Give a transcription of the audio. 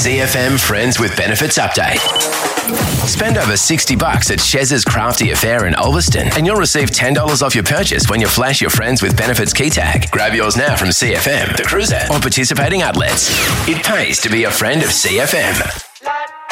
CFM Friends with Benefits Update. Spend over $60 at Chez's Crafty Affair in Ulverston and you'll receive $10 off your purchase when you flash your Friends with Benefits key tag. Grab yours now from CFM, The Cruiser, or participating outlets. It pays to be a friend of CFM.